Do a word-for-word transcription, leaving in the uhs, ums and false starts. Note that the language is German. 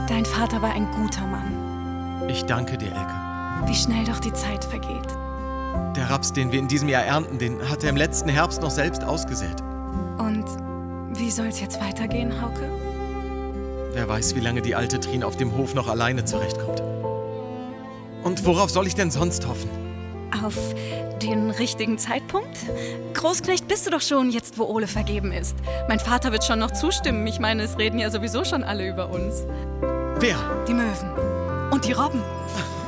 Dein Vater war ein guter Mann. Ich danke dir, Elke. Wie schnell doch die Zeit vergeht. Der Raps, den wir in diesem Jahr ernten, den hat er im letzten Herbst noch selbst ausgesät. Und wie soll's jetzt weitergehen, Hauke? Wer weiß, wie lange die alte Trien auf dem Hof noch alleine zurechtkommt. Und worauf soll ich denn sonst hoffen? Auf den richtigen Zeitpunkt? Großknecht bist du doch schon, jetzt wo Ole vergeben ist. Mein Vater wird schon noch zustimmen. Ich meine, es reden ja sowieso schon alle über uns. Wer? Die Möwen. Und die Robben.